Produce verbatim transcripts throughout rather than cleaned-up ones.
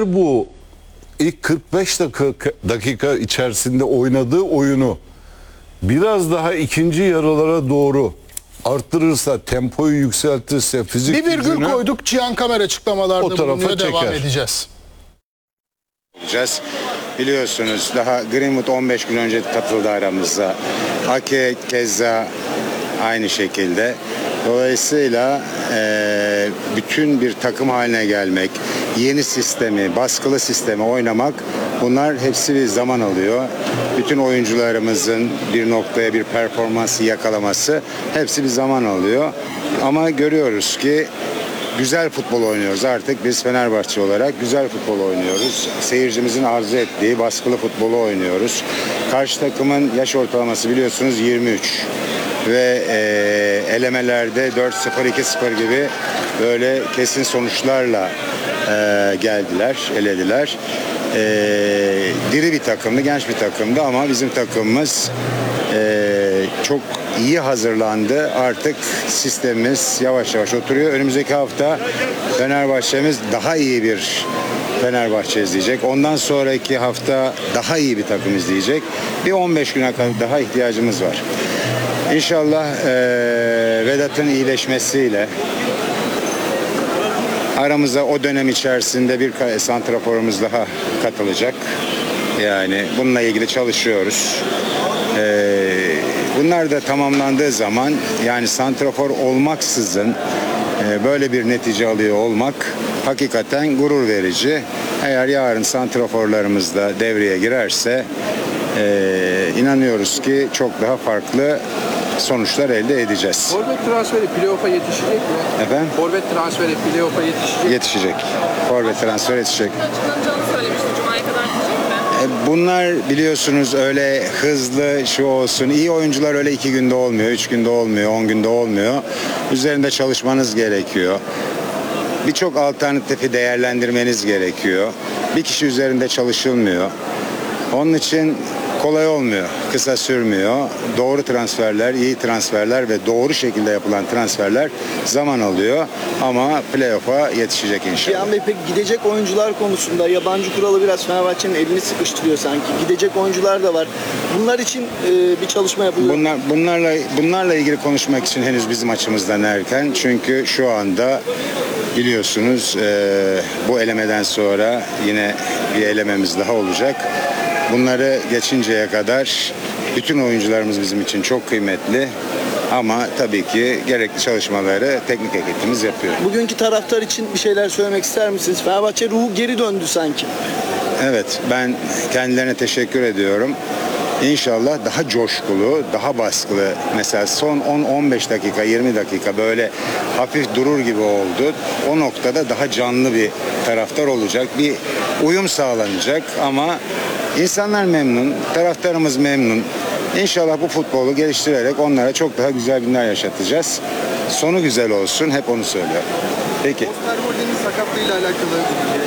eğer bu ilk kırk beş dakika, dakika içerisinde oynadığı oyunu biraz daha ikinci yarılara doğru arttırırsa, tempoyu yükseltirse, fizik bir virgül gücünü koyduk. Cihan Kamer açıklamalarda o tarafa bulunuyor. Devam çeker. edeceğiz. Biliyorsunuz daha Greenwood on beş gün önce katıldı aramıza. Ake keza aynı şekilde. Dolayısıyla e, bütün bir takım haline gelmek, yeni sistemi, baskılı sistemi oynamak, bunlar hepsi bir zaman alıyor. Bütün oyuncularımızın bir noktaya bir performansı yakalaması hepsi bir zaman alıyor. Ama görüyoruz ki güzel futbol oynuyoruz. Artık biz Fenerbahçe olarak güzel futbol oynuyoruz. Seyircimizin arzu ettiği baskılı futbolu oynuyoruz. Karşı takımın yaş ortalaması biliyorsunuz yirmi üç. Ve e, elemelerde dört sıfır iki sıfır gibi böyle kesin sonuçlarla e, geldiler, elediler. E, diri bir takımdı, genç bir takımdı ama bizim takımımız e, çok iyi hazırlandı. Artık sistemimiz yavaş yavaş oturuyor. Önümüzdeki hafta Fenerbahçe'miz daha iyi bir Fenerbahçe izleyecek. Ondan sonraki hafta daha iyi bir takım izleyecek. Bir on beş güne kadar daha ihtiyacımız var. İnşallah e, Vedat'ın iyileşmesiyle aramıza o dönem içerisinde bir santraforumuz daha katılacak. Yani bununla ilgili çalışıyoruz. E, bunlar da tamamlandığı zaman yani santrafor olmaksızın e, böyle bir netice alıyor olmak hakikaten gurur verici. Eğer yarın santraforlarımız da devreye girerse e, inanıyoruz ki çok daha farklı sonuçlar elde edeceğiz. Forvet transferi playoff'a yetişecek mi? Efendim? Forvet transferi playoff'a yetişecek. Yetişecek. Forvet transfer yetişecek. Açıklanacağını söylemişti. Cuma'ya kadar gidecek mi? Bunlar biliyorsunuz öyle hızlı şu olsun. İyi oyuncular öyle iki günde olmuyor, üç günde olmuyor, on günde olmuyor. Üzerinde çalışmanız gerekiyor. Birçok alternatifi değerlendirmeniz gerekiyor. Bir kişi üzerinde çalışılmıyor. Onun için kolay olmuyor, kısa sürmüyor. Doğru transferler, iyi transferler ve doğru şekilde yapılan transferler zaman alıyor. Ama playoff'a yetişecek inşallah. Cihan Bey, peki gidecek oyuncular konusunda yabancı kuralı biraz Fenerbahçe'nin elini sıkıştırıyor sanki. Gidecek oyuncular da var. Bunlar için e, bir çalışma yapılıyor. Bunlar, bunlarla, bunlarla ilgili konuşmak için henüz bizim açımızdan erken. Çünkü şu anda biliyorsunuz e, bu elemeden sonra yine bir elememiz daha olacak. Bunları geçinceye kadar bütün oyuncularımız bizim için çok kıymetli. Ama tabii ki gerekli çalışmaları teknik ekibimiz yapıyor. Bugünkü taraftar için bir şeyler söylemek ister misiniz? Fenerbahçe ruhu geri döndü sanki. Evet, ben kendilerine teşekkür ediyorum. İnşallah daha coşkulu, daha baskılı. Mesela son on on beş dakika, yirmi dakika böyle hafif durur gibi oldu. O noktada daha canlı bir taraftar olacak. Bir uyum sağlanacak ama İnsanlar memnun, taraftarımız memnun. İnşallah bu futbolu geliştirerek onlara çok daha güzel günler yaşatacağız. Sonu güzel olsun, hep onu söylüyorum. Peki. Osterwolde'nin sakatlığıyla alakalı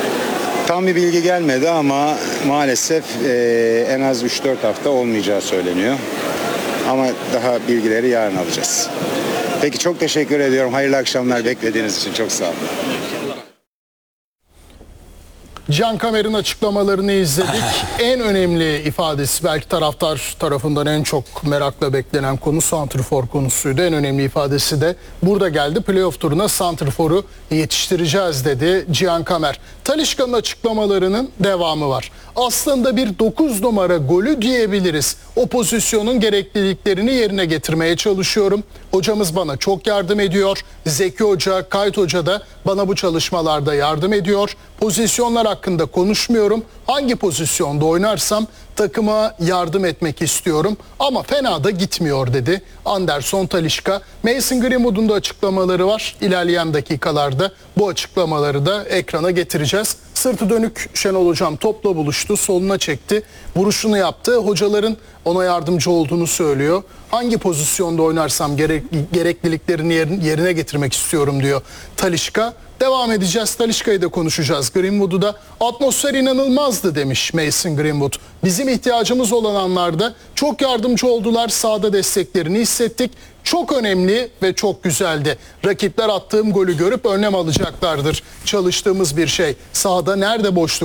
Tam bir bilgi gelmedi ama maalesef e, en az üç dört hafta olmayacağı söyleniyor. Ama daha bilgileri yarın alacağız. Peki, çok teşekkür ediyorum. Hayırlı akşamlar, beklediğiniz için çok sağ olun. Cihan Kamer'in açıklamalarını izledik. En önemli ifadesi, belki taraftar tarafından en çok merakla beklenen konu santrfor konusuydu. En önemli ifadesi de burada geldi. Playoff turuna santrforu yetiştireceğiz dedi Cihan Kamer. Talisca'nın açıklamalarının devamı var. Aslında bir dokuz numara golü diyebiliriz. O pozisyonun gerekliliklerini yerine getirmeye çalışıyorum. Hocamız bana çok yardım ediyor. Zeki Hoca, Kayt Hoca da bana bu çalışmalarda yardım ediyor. Pozisyonlar hakkında konuşmuyorum. Hangi pozisyonda oynarsam takıma yardım etmek istiyorum. Ama fena da gitmiyor dedi Anderson Talisca. Mason Greenwood'un da açıklamaları var. İlerleyen dakikalarda bu açıklamaları da ekrana getireceğiz. Sırtı dönük Şenol Hocam topla buluştu. Soluna çekti. Vuruşunu yaptı. Hocaların ona yardımcı olduğunu söylüyor. Hangi pozisyonda oynarsam gerek, gerekliliklerini yerine getirmek istiyorum diyor Talisca. Devam edeceğiz. Talisca'yı da konuşacağız. Greenwood'u da atmosfer inanılmazdı demiş Mason Greenwood. Bizim ihtiyacımız olan anlarda çok yardımcı oldular. Sahada desteklerini hissettik. Çok önemli ve çok güzeldi. Rakipler attığım golü görüp önlem alacaklardır. Çalıştığımız bir şey. Sahada nerede boşluk